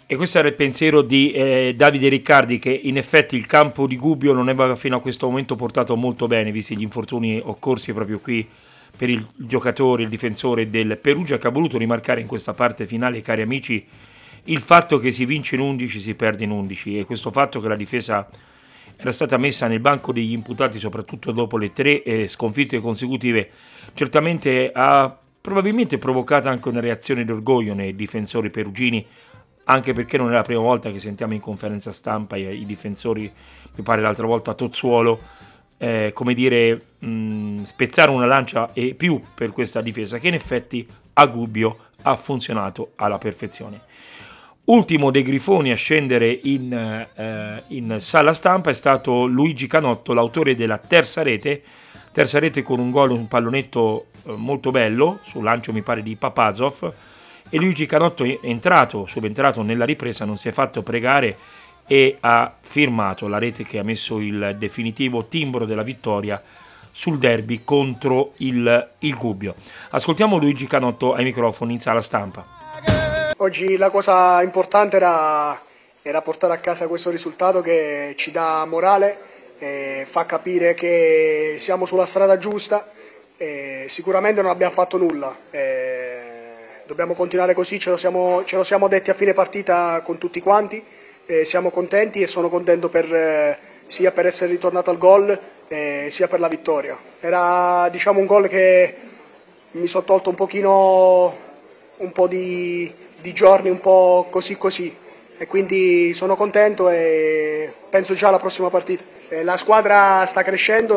E questo era il pensiero di Davide Riccardi, che in effetti il campo di Gubbio non aveva fino a questo momento portato molto bene, visti gli infortuni occorsi proprio qui per il giocatore, il difensore del Perugia, che ha voluto rimarcare in questa parte finale, cari amici, il fatto che si vince in 11, si perde in 11, e questo fatto che la difesa era stata messa nel banco degli imputati, soprattutto dopo le 3 sconfitte consecutive, certamente ha probabilmente provocato anche una reazione d'orgoglio nei difensori perugini, anche perché non è la prima volta che sentiamo in conferenza stampa i difensori, mi pare l'altra volta Tozzuolo, come dire, spezzare una lancia e più per questa difesa, che in effetti a Gubbio ha funzionato alla perfezione. Ultimo dei grifoni a scendere in sala stampa è stato Luigi Canotto, l'autore della terza rete con un gol, un pallonetto molto bello, sul lancio mi pare di Papazov, e Luigi Canotto è subentrato nella ripresa, non si è fatto pregare e ha firmato la rete che ha messo il definitivo timbro della vittoria sul derby contro il Gubbio. Ascoltiamo Luigi Canotto ai microfoni in sala stampa. Oggi la cosa importante era portare a casa questo risultato che ci dà morale, fa capire che siamo sulla strada giusta. Sicuramente non abbiamo fatto nulla, dobbiamo continuare così, ce lo siamo detti a fine partita con tutti quanti, siamo contenti e sono contento sia per essere ritornato al gol sia per la vittoria. Era un gol che mi sono tolto un po' di giorni un po' così e quindi sono contento e penso già alla prossima partita. La squadra sta crescendo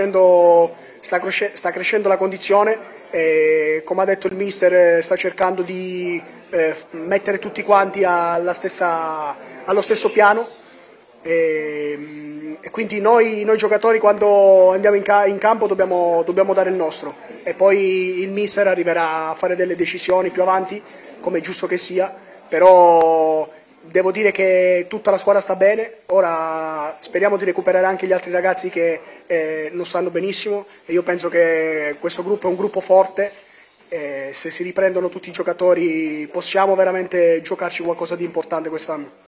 la condizione e, come ha detto il mister, sta cercando di mettere tutti quanti allo stesso piano e quindi noi giocatori quando andiamo in campo dobbiamo dare il nostro e poi il mister arriverà a fare delle decisioni più avanti, come è giusto che sia, però devo dire che tutta la squadra sta bene. Ora speriamo di recuperare anche gli altri ragazzi che non stanno benissimo e io penso che questo gruppo è un gruppo forte, se si riprendono tutti i giocatori possiamo veramente giocarci qualcosa di importante quest'anno.